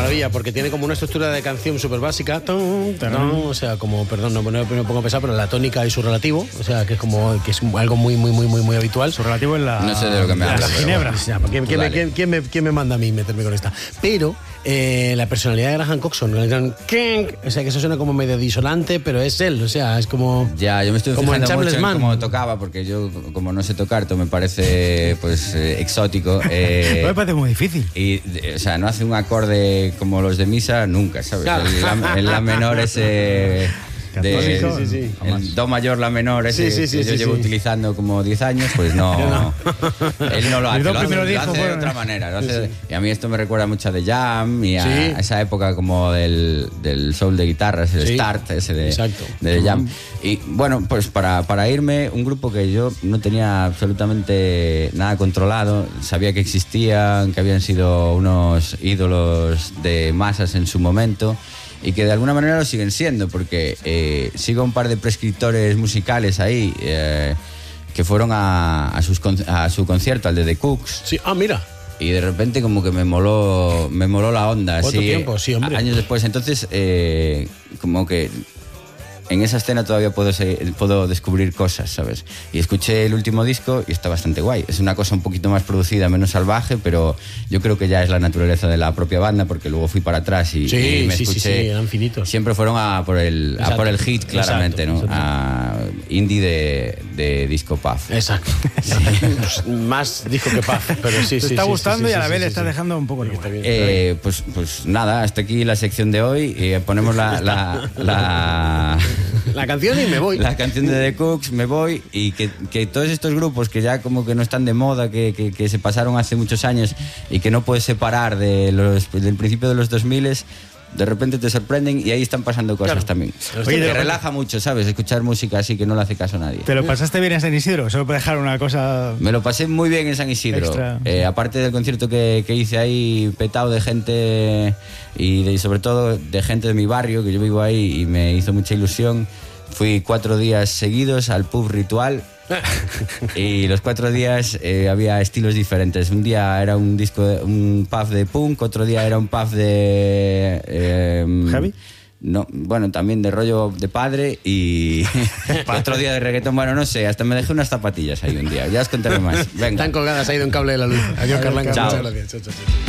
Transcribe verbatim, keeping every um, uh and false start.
maravilla, porque tiene como una estructura de canción súper básica, ton, ton, o sea, como, perdón, no, no me pongo a pensar, pero la tónica y su relativo, o sea, que es como que es algo muy, muy, muy, muy, muy habitual. Su relativo en la... No sé de lo que me hablas. La ginebra. O sea, ¿quién, quién, me, quién, quién, me, ¿Quién me manda a mí meterme con esta? Pero eh, la personalidad de Graham Coxon, el gran King, o sea, que eso suena como medio disonante, pero es él, o sea, es como... Ya, yo me estoy como fijando en mucho en Man. cómo tocaba, porque yo, como no sé tocar, todo me parece, pues, eh, exótico. Eh, no me parece muy difícil. Y, o sea, no hace un acorde como los de misa nunca, ¿sabes? Claro. El, la, el la menor ese... De, sí, sí, sí. El do mayor, la menor, ese sí, sí, sí, que yo sí, llevo sí. utilizando como diez años, pues no, no. él no lo hace, Mis dos lo hace, primeros lo discos hace de fueron- otra manera. Lo hace Sí, de- sí. y a mí esto me recuerda mucho a The Jam y a, Sí. a esa época como del, del soul de guitarras, el Sí. Start ese de, Exacto. de The Jam. Y bueno, pues para, para irme, un grupo que yo no tenía absolutamente nada controlado, sabía que existían, que habían sido unos ídolos de masas en su momento, y que de alguna manera lo siguen siendo, porque eh, sigo un par de prescriptores musicales ahí eh, que fueron a, a, sus, con- a su concierto, al de The Cooks, Sí, ah, mira. y de repente como que me moló, me moló la onda. Otro así, tiempo, sí, hombre. Años después, entonces eh, como que en esa escena todavía puedo, seguir- puedo descubrir cosas, ¿sabes? Y escuché el último disco y está bastante guay. Es una cosa un poquito más producida, menos salvaje, pero yo creo que ya es la naturaleza de la propia banda, porque luego fui para atrás y, Sí, y me sí, sí, escuché... sí, eran finitos. Siempre fueron a por el, a Exacto. por el hit, claramente, Exacto, ¿no? exacto. A indie de, de disco puff. Exacto. Pues más dijo que paz, pero sí, Te sí. está sí, gustando sí, y a la sí, vez sí, le sí, estás sí. dejando un poco de Está bien. Eh, pues, pues nada, hasta aquí la sección de hoy. Eh, ponemos la, la, la, La canción y me voy. la canción de The Cooks, me voy, y que, que todos estos grupos que ya como que no están de moda, que, que, que se pasaron hace muchos años y que no puedes separar de los, del principio de los dos mil, de repente te sorprenden y ahí están pasando cosas Claro. también. Oye, Oye, de te repente- relaja mucho, ¿sabes? Escuchar música así que no le hace caso a nadie. ¿Te lo pasaste bien en San Isidro? Solo puedes dejar una cosa... Me lo pasé muy bien en San Isidro. Extra. Eh, aparte del concierto que, que hice ahí, petado de gente y de- sobre todo de gente de mi barrio, que yo vivo ahí y me hizo mucha ilusión. Fui cuatro días seguidos al pub Ritual y los cuatro días eh, había estilos diferentes. Un día era un disco, de- un pub de punk, otro día era un pub de... eh, ¿Heavy? No, bueno, también de rollo de padre y otro día de reggaetón. Bueno, no sé, hasta me dejé unas zapatillas ahí un día. Ya os contaré más. Venga. Están colgadas ahí de un cable de la luz. Adiós, Carlanca. Chao. Muchas gracias. Chao, chao, chao.